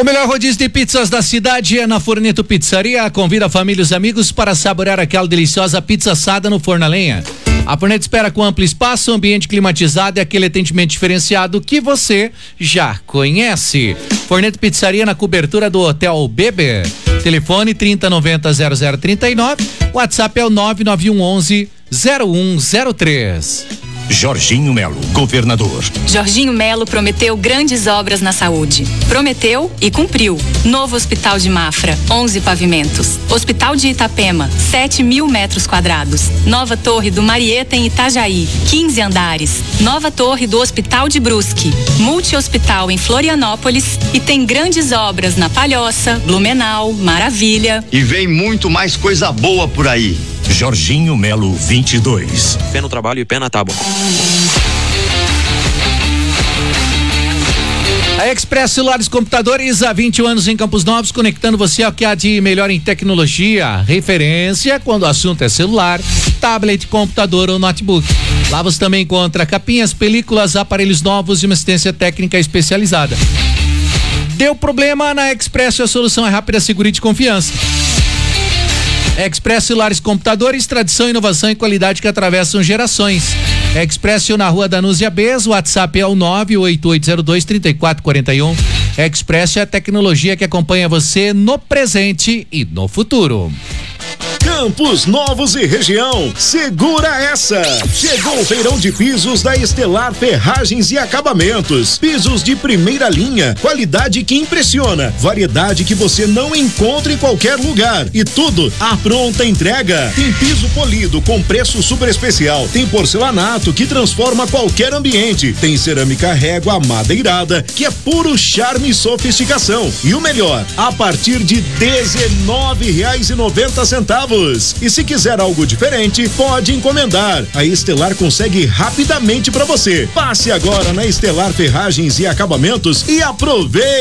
O melhor rodízio de pizzas da cidade é na Forneto Pizzaria. Convida a família e os amigos para saborear aquela deliciosa pizza assada no forno a lenha. A Forneto espera com amplo espaço, ambiente climatizado e aquele atendimento diferenciado que você já conhece. Forneto Pizzaria na cobertura do Hotel Bebê. Telefone 3090-0039. WhatsApp é o 99111-0103. Jorginho Melo, governador. Jorginho Melo prometeu grandes obras na saúde. Prometeu e cumpriu. Novo Hospital de Mafra, 11 pavimentos. Hospital de Itapema, 7.000 metros quadrados. Nova Torre do Marieta em Itajaí, 15 andares. Nova Torre do Hospital de Brusque. Multi-hospital em Florianópolis. E tem grandes obras na Palhoça, Blumenau, Maravilha. E vem muito mais coisa boa por aí. Jorginho Melo 22. Pé no trabalho e pé na tábua. A Express Celulares Computadores, há 21 anos em Campos Novos, conectando você ao que há de melhor em tecnologia. Referência quando o assunto é celular, tablet, computador ou notebook. Lá você também encontra capinhas, películas, aparelhos novos e uma assistência técnica especializada. Deu problema na Express, a solução é rápida, segura e de confiança. Express Celulares Computadores, tradição, inovação e qualidade que atravessam gerações. Express na Rua Danúzia Bez, o WhatsApp é o 98802-3441. Express é a tecnologia que acompanha você no presente e no futuro. Campos Novos e região, segura essa! Chegou o feirão de pisos da Estelar Ferragens e Acabamentos. Pisos de primeira linha, qualidade que impressiona, variedade que você não encontra em qualquer lugar e tudo à pronta entrega. Tem piso polido com preço super especial, tem porcelanato que transforma qualquer ambiente, tem cerâmica régua madeirada que é puro charme e sofisticação. E o melhor, a partir de R$19,90. E se quiser algo diferente, pode encomendar. A Estelar consegue rapidamente para você. Passe agora na Estelar Ferragens e Acabamentos e aproveite!